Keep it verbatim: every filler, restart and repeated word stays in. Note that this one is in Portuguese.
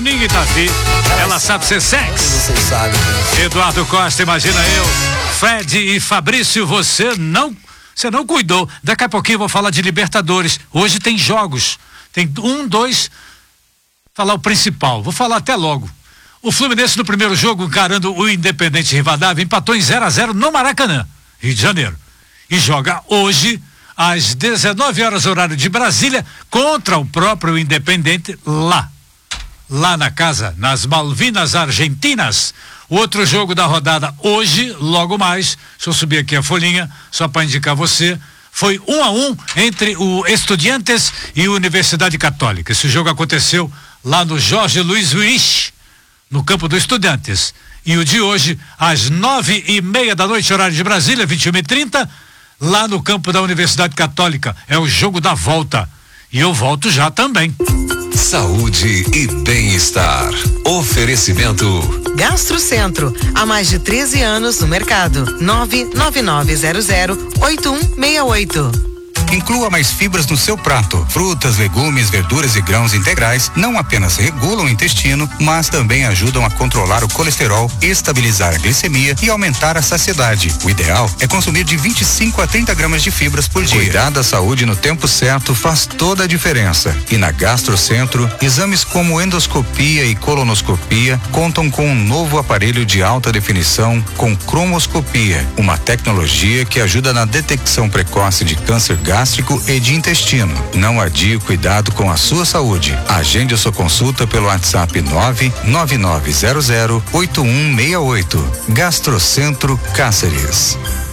Folhinha e Davi. Ela sabe ser sexy. Vocês sabem, né? Eduardo Costa, imagina eu. Fred e Fabrício, você não, você não cuidou. Daqui a pouquinho eu vou falar de Libertadores. Hoje tem jogos. Tem um, dois. Falar o principal. Vou falar até logo. O Fluminense no primeiro jogo, encarando o Independente Rivadavia, empatou em zero a zero no Maracanã, Rio de Janeiro. E joga hoje, às dezenove horas, horário de Brasília, contra o próprio Independente lá. Lá na casa, nas Malvinas Argentinas. O outro jogo da rodada hoje, logo mais, deixa eu subir aqui a folhinha, só para indicar você, foi um a um entre o Estudiantes e a Universidade Católica. Esse jogo aconteceu lá no Jorge Luiz Ruiz, no campo do Estudiantes. E o de hoje, às nove e meia da noite, horário de Brasília, vinte e uma e trinta, lá no campo da Universidade Católica. É o jogo da volta. E eu volto já também. Saúde e bem-estar. Oferecimento Gastrocentro, há mais de treze anos no mercado. nove nove nove zero zero oito um seis oito. Inclua mais fibras no seu prato. Frutas, legumes, verduras e grãos integrais não apenas regulam o intestino, mas também ajudam a controlar o colesterol, estabilizar a glicemia e aumentar a saciedade. O ideal é consumir de vinte e cinco a trinta gramas de fibras por dia. Cuidar da saúde no tempo certo faz toda a diferença. E na Gastrocentro, exames como endoscopia e colonoscopia contam com um novo aparelho de alta definição com cromoscopia, uma tecnologia que ajuda na detecção precoce de câncer gástrico gástrico e de intestino. Não adie o cuidado com a sua saúde. Agende a sua consulta pelo WhatsApp nove nove nove zero zero oito um seis oito. Gastrocentro Cáceres.